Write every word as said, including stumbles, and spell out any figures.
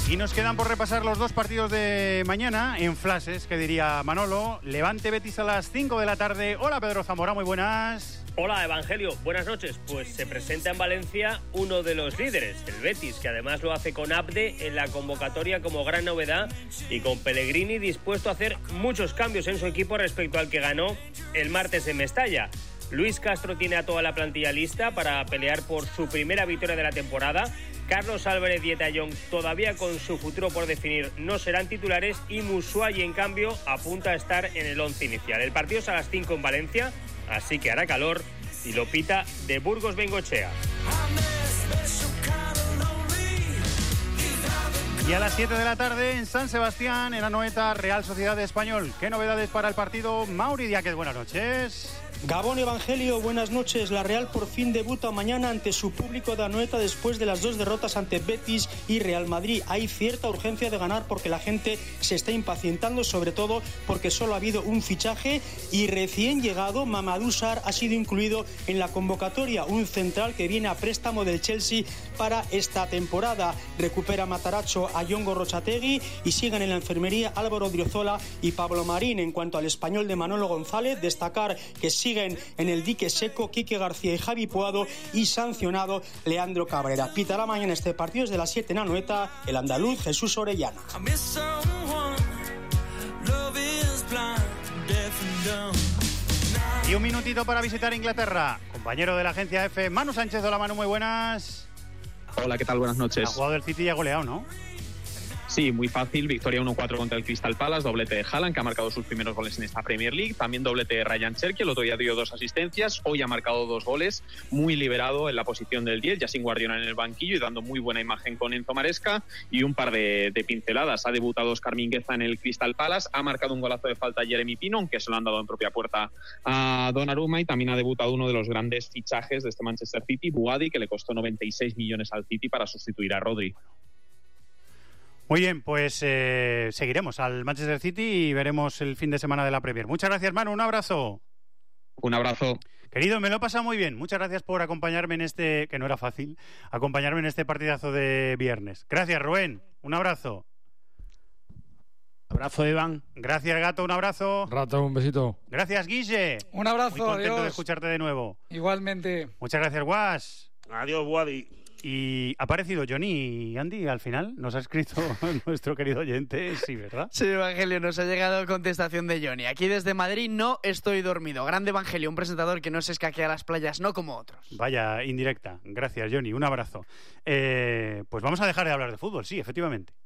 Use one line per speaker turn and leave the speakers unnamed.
Y nos quedan por repasar los dos partidos de mañana en flashes, que diría Manolo. Levante Betis a las cinco de la tarde. Hola Pedro Zamora, muy buenas.
Hola Evangelio, buenas noches. Pues se presenta en Valencia uno de los líderes, el Betis, que además lo hace con Abde en la convocatoria como gran novedad y con Pellegrini dispuesto a hacer muchos cambios en su equipo respecto al que ganó el martes en Mestalla. Luis Castro tiene a toda la plantilla lista para pelear por su primera victoria de la temporada. Carlos Álvarez y Eta Young, todavía con su futuro por definir, no serán titulares y Musuayi, en cambio, apunta a estar en el once inicial. El partido es a las cinco en Valencia, así que hará calor y lo pita de Burgos Bengoechea.
Y a las siete de la tarde en San Sebastián, en Anoeta, Real Sociedad Español. ¿Qué novedades para el partido? Mauri Díaz, buenas noches.
Gabón Evangelio, buenas noches. La Real por fin debuta mañana ante su público de Anoeta después de las dos derrotas ante Betis y Real Madrid. Hay cierta urgencia de ganar porque la gente se está impacientando, sobre todo porque solo ha habido un fichaje y recién llegado Mamadou Sarr ha sido incluido en la convocatoria, un central que viene a préstamo del Chelsea para esta temporada. Recupera Matarazzo a Jon Gorrotxategi y siguen en la enfermería Álvaro Odriozola y Pablo Marín. En cuanto al español de Manolo González, destacar que siguen en el dique seco Quique García y Javi Puado y sancionado Leandro Cabrera. Pitará mañana este partido desde las siete en Anoeta el andaluz Jesús Orellana.
Y un minutito para visitar Inglaterra. Compañero de la agencia F, Manu Sánchez. Hola Manu, muy buenas.
Hola, ¿qué tal? Buenas noches.
Ha jugado el City y ha goleado, ¿no?
Sí, muy fácil. Victoria uno cuatro contra el Crystal Palace, doblete de Haaland, que ha marcado sus primeros goles en esta Premier League. También doblete de Ryan Cherki, el otro día dio dos asistencias. Hoy ha marcado dos goles, muy liberado en la posición del diez, ya sin Guardiola en el banquillo y dando muy buena imagen con Enzo Maresca. Y un par de, de pinceladas. Ha debutado Óscar Mingueza en el Crystal Palace, ha marcado un golazo de falta a Jeremy Pino, aunque se lo han dado en propia puerta a Donnarumma. Y también ha debutado uno de los grandes fichajes de este Manchester City, Buadi, que le costó noventa y seis millones al City para sustituir a Rodri.
Muy bien, pues eh, seguiremos al Manchester City y veremos el fin de semana de la Premier. Muchas gracias, Manu, un abrazo.
Un abrazo.
Querido, me lo he pasado muy bien. Muchas gracias por acompañarme en este, que no era fácil, acompañarme en este partidazo de viernes. Gracias, Rubén, un abrazo.
Abrazo, Iván.
Gracias, Gato, un abrazo.
Rato, un besito.
Gracias, Guille.
Un abrazo,
muy contento
adiós.
de escucharte de nuevo.
Igualmente.
Muchas gracias, Guas.
Adiós, Wadi.
Y ha aparecido Johnny y Andy al final. Nos ha escrito nuestro querido oyente, sí, ¿verdad?
Sí, Evangelio, nos ha llegado contestación de Johnny. Aquí desde Madrid no estoy dormido. Grande Evangelio, un presentador que no se escaquea a las playas, no como otros.
Vaya indirecta. Gracias, Johnny. Un abrazo. Eh, pues vamos a dejar de hablar de fútbol, sí, efectivamente.